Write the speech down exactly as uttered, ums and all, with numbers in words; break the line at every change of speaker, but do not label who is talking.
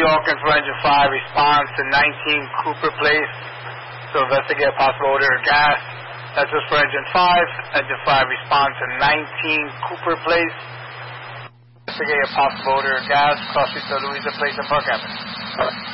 Dawkins for engine five, responds to nineteen Cooper Place. So investigate a possible odor of gas. That's just for engine five. Engine five responds to nineteen Cooper Place. Investigate a possible odor of gas. Cross street to Louisa Place in Park Avenue.